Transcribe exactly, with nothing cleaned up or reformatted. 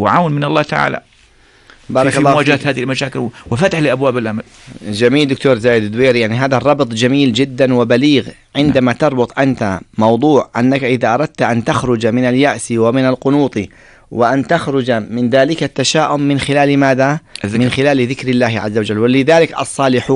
وعون من الله تعالى بارك في الله مواجهة فيك. هذه المشاكل وفتح لأبواب الأمل. جميل دكتور زايد الدويري، يعني هذا الربط جميل جدا وبليغ عندما تربط أنت موضوع أنك إذا أردت أن تخرج من اليأس ومن القنوط وأن تخرج من ذلك التشاؤم من خلال ماذا؟ الذكر. من خلال ذكر الله عز وجل. ولذلك الصالحون